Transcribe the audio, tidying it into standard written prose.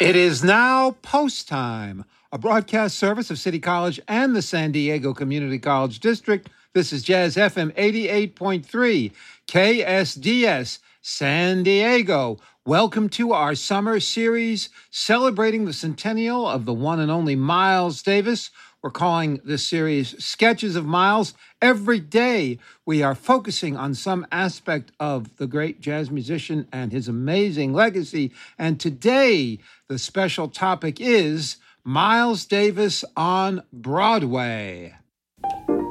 It is now post time, a broadcast service of City College and the San Diego Community College District. This is Jazz FM 88.3, KSDS, San Diego. Welcome to our summer series celebrating the centennial of the one and only Miles Davis. We're calling this series Sketches of Miles. Every day we are focusing on some aspect of the great jazz musician and his amazing legacy. And today the special topic is Miles Davis on Broadway.